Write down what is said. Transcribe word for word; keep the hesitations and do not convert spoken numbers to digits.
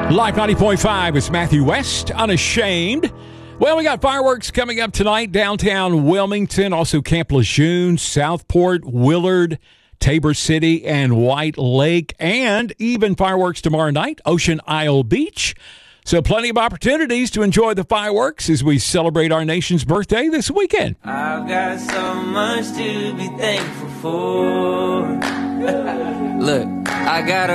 Live ninety point five, it's Matthew West, Unashamed. Well, we got fireworks coming up tonight, downtown Wilmington, also Camp Lejeune, Southport, Willard, Tabor City, and White Lake, and even fireworks tomorrow night, Ocean Isle Beach. So plenty of opportunities to enjoy the fireworks as we celebrate our nation's birthday this weekend. I've got so much to be thankful for. Look, I got a